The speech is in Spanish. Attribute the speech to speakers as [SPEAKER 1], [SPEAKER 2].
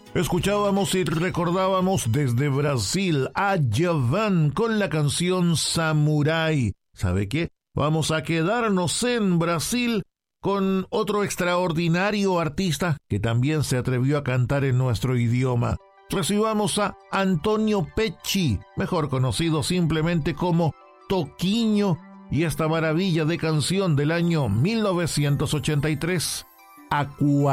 [SPEAKER 1] Escuchábamos y recordábamos desde Brasil a Djavan con la canción Samurai. ¿Sabe qué? Vamos a quedarnos en Brasil con otro extraordinario artista que también se atrevió a cantar en nuestro idioma. Recibamos a Antonio Pecci, mejor conocido simplemente como Toquinho, y esta maravilla de canción del año 1983, Aqua.